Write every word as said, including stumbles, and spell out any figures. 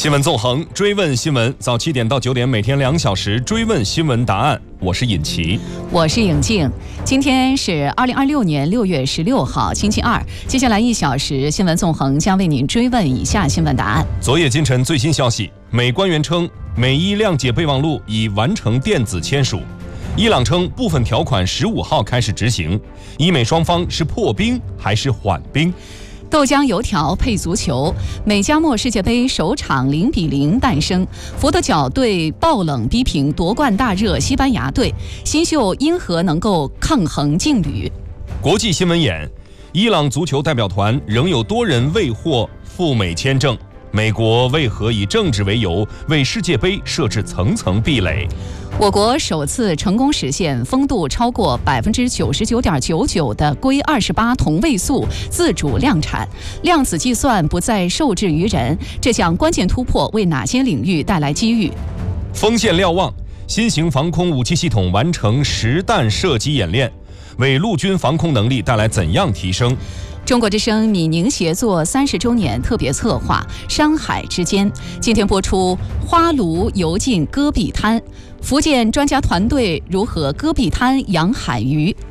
新闻纵横，追问新闻，早七点到九点，每天两小时追问新闻答案。我是尹奇， 我是颖静。今天是二零二六年六月十六号，星期二。接下来一小时，新闻纵横将为您追问以下新闻答案。 昨夜今晨最新消息，美官员称美伊谅解备忘录已完成电子签署。伊朗称部分条款十五号开始执行。伊美双方是破冰还是缓冰？ 豆浆油条配足球，美加墨世界杯首场零比零诞生。佛得角队爆冷逼平夺冠大热西班牙队，新秀因何能够抗衡劲旅？ 国际新闻眼，伊朗足球代表团仍有多人未获赴美签证，美国为何以政治为由为世界杯设置层层壁垒？ 我国首次成功实现风度超过百分之九十九点九九的硅二十八同位素自主量产，量子计算不再受制于人，这项关键突破为哪些领域带来机遇？ 锋线瞭望，新型防空武器系统完成实弹射击演练，为陆军防空能力带来怎样提升？ 中国之声米宁协作三十周年特别策划《山海之间》，今天播出花鲈游进戈壁滩，福建专家团队如何戈壁滩养海鱼？